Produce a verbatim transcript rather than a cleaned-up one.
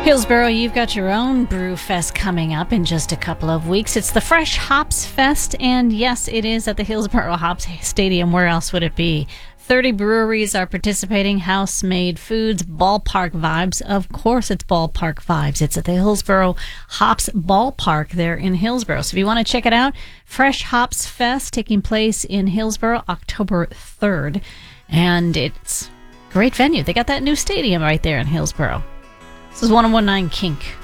Hillsboro, you've got your own Brew Fest coming up in just a couple of weeks. It's the Fresh Hops Fest, and yes, it is at the Hillsboro Hops Stadium. Where else would it be? thirty breweries are participating, house-made foods, ballpark vibes. Of course it's ballpark vibes. It's at the Hillsboro Hops Ballpark there in Hillsboro. So if you want to check it out, Fresh Hops Fest taking place in Hillsboro October third. And it's a great venue. They got that new stadium right there in Hillsboro. This is one oh one point nine Kink.